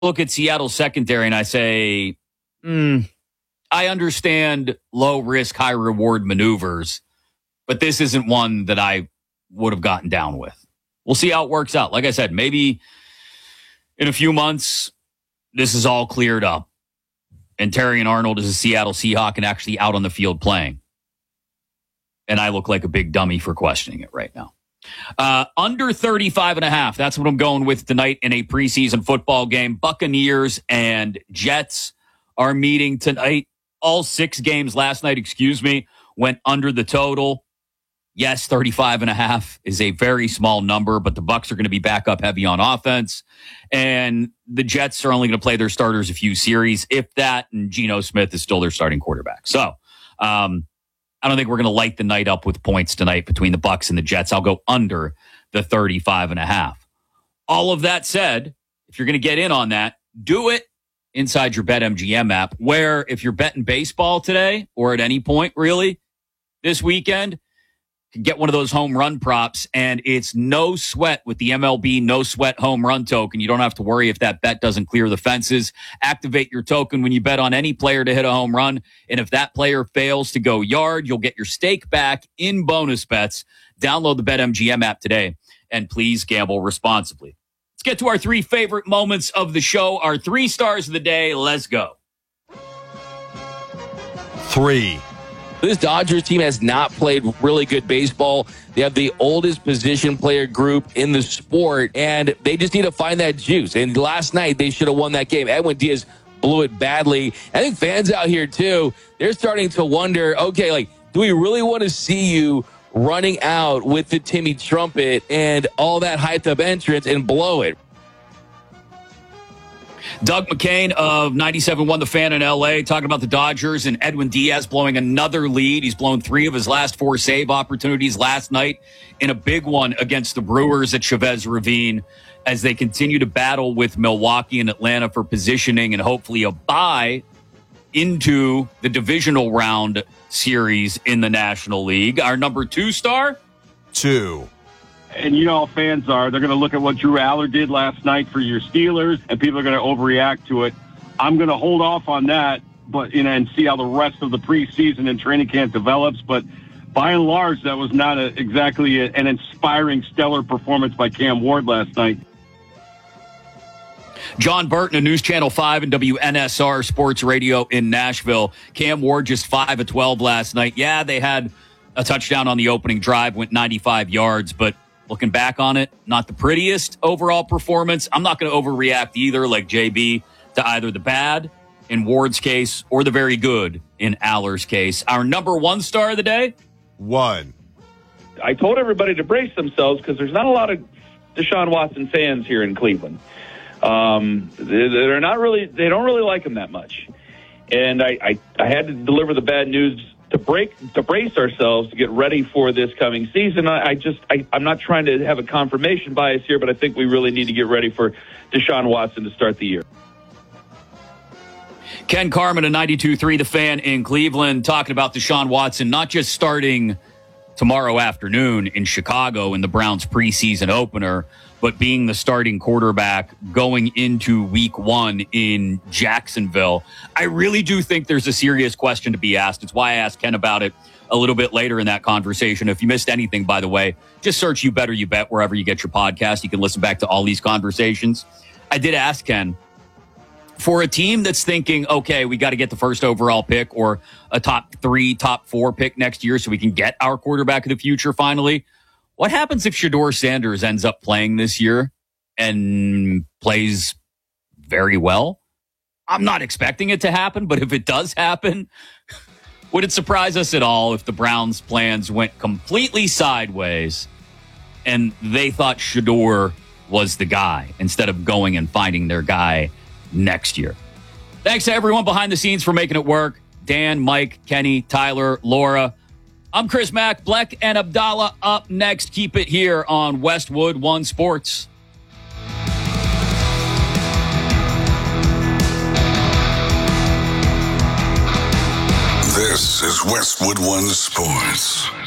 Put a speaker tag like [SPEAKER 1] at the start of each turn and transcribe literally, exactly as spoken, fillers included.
[SPEAKER 1] look at Seattle's secondary and I say, hmm, I understand low risk, high reward maneuvers, but this isn't one that I would have gotten down with. We'll see how it works out. Like I said, maybe in a few months, this is all cleared up and Terrion Arnold is a Seattle Seahawk and actually out on the field playing. And I look like a big dummy for questioning it right now. Uh, under thirty-five and a half. That's what I'm going with tonight in a preseason football game. Buccaneers and Jets are meeting tonight. All six games last night, excuse me, went under the total. Yes, thirty-five and a half is a very small number, but the Bucs are going to be back up heavy on offense. And the Jets are only going to play their starters a few series, if that, and Geno Smith is still their starting quarterback. So, um, I don't think we're going to light the night up with points tonight between the Bucs and the Jets. I'll go under the thirty-five and a half. All of that said, if you're going to get in on that, do it inside your BetMGM app, where if you're betting baseball today or at any point really this weekend, you can get one of those home run props, and it's no sweat with the M L B no sweat home run token. You don't have to worry if that bet doesn't clear the fences. Activate your token when you bet on any player to hit a home run, and if that player fails to go yard, you'll get your stake back in bonus bets. Download the BetMGM app today, and please gamble responsibly. Let's get to our three favorite moments of the show, our three stars of the day. Let's go.
[SPEAKER 2] Three.
[SPEAKER 3] This Dodgers team has not played really good baseball. They have the oldest position player group in the sport, and they just need to find that juice. And last night, they should have won that game. Edwin Diaz blew it badly. I think fans out here, too, they're starting to wonder, okay, like, do we really want to see you running out with the Timmy trumpet and all that hyped-up entrance and blow it?
[SPEAKER 1] Doug McCain of ninety-seven point one The Fan in L A talking about the Dodgers and Edwin Diaz blowing another lead. He's blown three of his last four save opportunities last night in a big one against the Brewers at Chavez Ravine as they continue to battle with Milwaukee and Atlanta for positioning and hopefully a bye into the divisional round series in the National League. Our number two star?
[SPEAKER 2] Two.
[SPEAKER 4] And you know how fans are. They're going to look at what Drew Aller did last night for your Steelers, and people are going to overreact to it. I'm going to hold off on that, but you know, and see how the rest of the preseason and training camp develops. But by and large, that was not a, exactly a, an inspiring, stellar performance by Cam Ward last night.
[SPEAKER 1] John Burton of News Channel five and W N S R Sports Radio in Nashville. Cam Ward just five of twelve last night. Yeah, they had a touchdown on the opening drive, went ninety-five yards, but looking back on it, not the prettiest overall performance. I'm not going to overreact either, like J B, to either the bad in Ward's case or the very good in Aller's case. Our number one star of the day?
[SPEAKER 2] One.
[SPEAKER 5] I told everybody to brace themselves because there's not a lot of Deshaun Watson fans here in Cleveland. Um, they're not really, they don't really like him that much. And I, I, I had to deliver the bad news to break, to brace ourselves to get ready for this coming season. I, I just, I, I'm not trying to have a confirmation bias here, but I think we really need to get ready for Deshaun Watson to start the year.
[SPEAKER 1] Ken Carman of ninety-two point three The Fan in Cleveland talking about Deshaun Watson, not just starting tomorrow afternoon in Chicago in the Browns preseason opener, but being the starting quarterback going into week one in Jacksonville. I really do think there's a serious question to be asked. It's why I asked Ken about it a little bit later in that conversation. If you missed anything, by the way, just search You Better You Bet wherever you get your podcast. You can listen back to all these conversations. I did ask Ken, for a team that's thinking, okay, we got to get the first overall pick or a top three, top four pick next year so we can get our quarterback of the future finally, what happens if Shedeur Sanders ends up playing this year and plays very well? I'm not expecting it to happen, but if it does happen, would it surprise us at all if the Browns' plans went completely sideways and they thought Shedeur was the guy instead of going and finding their guy next year? Thanks to everyone behind the scenes for making it work. Dan, Mike, Kenny, Tyler, Laura. I'm Chris Mack. Bleck and Abdallah up next. Keep it here on Westwood One Sports.
[SPEAKER 6] This is Westwood One Sports.